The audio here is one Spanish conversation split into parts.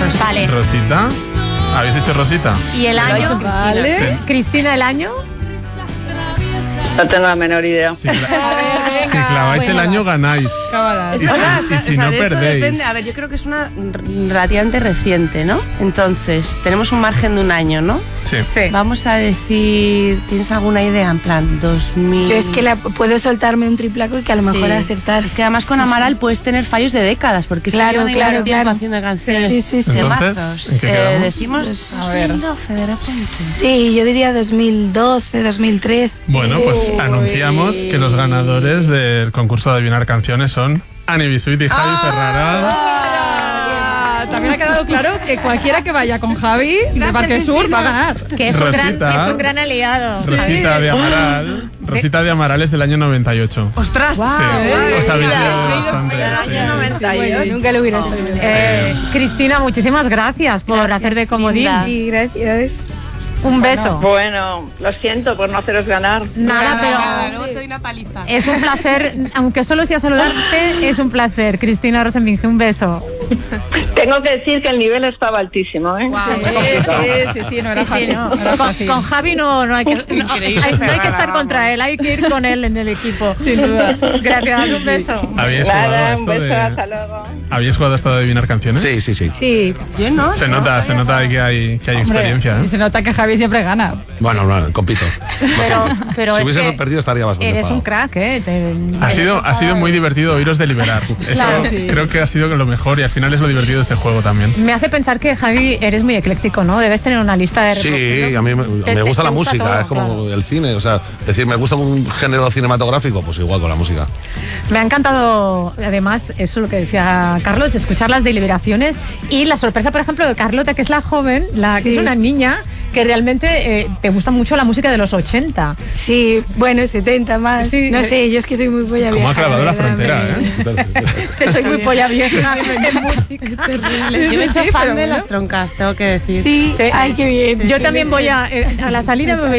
Rosita. Vale. Rosita. ¿Habéis hecho Rosita? ¿Y el año? Vale. Cristina, ¿el año? No tengo la menor idea. Si claváis el año, ganáis. Cábalas. Y si no, de esto perdéis. depende. A ver, yo creo que es una relativamente reciente, ¿no? Entonces, tenemos un margen de un año, ¿no? Sí. Sí. Vamos a decir, ¿tienes alguna idea? En plan, 2000... Yo es que puedo soltarme un triplaco y que a lo mejor Sí. acertar. Es que además con Amaral puedes tener fallos de décadas, porque Claro, es que llevan claro, tiempo claro. haciendo canciones. Sí. Temazos. ¿en qué quedamos? Decimos A ver. 2012 de repente. Sí, yo diría 2012, 2013. Bueno, pues anunciamos que los ganadores del concurso de adivinar canciones son Ani Bisuit y Javi Ferrara. También ha quedado claro que cualquiera que vaya con Javi de Parque Sur va a ganar. Que es Rosita. un gran aliado. Rosita de Amaral. Rosita de Amaral es del año 98. ¡Ostras! Sí, os habéis liado bastante. sí. Nunca lo hubiera sabido. Cristina, muchísimas gracias por hacer de comodín. Sí, gracias. Un beso. Bueno, lo siento por no haceros ganar. Nada, pero Luego te doy una paliza. es un placer, aunque solo sea saludarte, es un placer. Cristina Rosenvinge, un beso. Tengo que decir que el nivel estaba altísimo, ¿eh? Sí, no era Sí, fácil. no. No era fácil. Con Javi no hay que, no hay que estar contra él, hay que ir con él en el equipo. Sin duda. Gracias, un beso. ¿Habéis jugado a Nada, un esto beso, de... hasta luego. ¿Habéis jugado a esto de adivinar canciones? Sí. Sí. Yo no. Se nota que hay experiencia. Y se nota que Javi siempre gana. Bueno, compito. Pero Si es hubiese que perdido estaría bastante eres un enfadado. crack, ¿eh? Ha sido muy divertido oíros deliberar. Eso Claro, sí. creo que ha sido lo mejor y al final es lo divertido de este juego también. Me hace pensar que, Javi, eres muy ecléctico, ¿no? Debes tener una lista de Sí, reproducción. a mí me gusta la música, todo, es como claro. el cine, o sea, decir, me gusta un género cinematográfico, pues igual con la música. Me ha encantado, además, eso es lo que decía Carlos, escuchar las deliberaciones y la sorpresa, por ejemplo, de Carlota, que es la joven, que es una niña, que realmente te gusta mucho la música de los 80. Sí, bueno, 70 más. Sí. No sé, yo es que soy muy polla vieja. ¿Cómo ha clavado la verdad, frontera, Que soy muy polla vieja en música. Yo me he hecho fan de las troncas, tengo que decir. Sí, ay, qué bien. Yo también voy a la salida me voy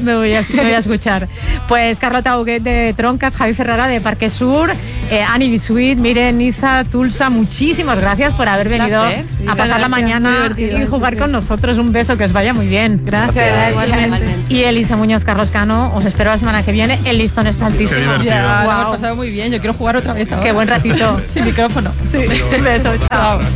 a escuchar. Pues Carlota Huguet de Troncas, Javi Ferrara de Parque Sur, Ani Bisuit, Miren, Niza, Tulsa, muchísimas gracias por haber venido a pasar la mañana y jugar con nosotros. Un beso, que os vaya muy bien. Gracias. Y Elisa Muñoz, Carlos Cano, os espero la semana que viene. El listón está altísimo. Qué divertido. Ya, lo Guau. hemos pasado muy bien. Yo quiero jugar otra vez ahora. Qué buen ratito. Sin micrófono. Sí, un beso, chao.